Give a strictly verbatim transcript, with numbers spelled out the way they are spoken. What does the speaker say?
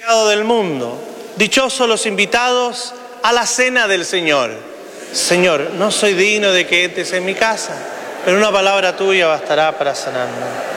del mundo. Dichosos los invitados a la cena del Señor. Señor, no soy digno de que entres en mi casa, pero una palabra tuya bastará para sanarme.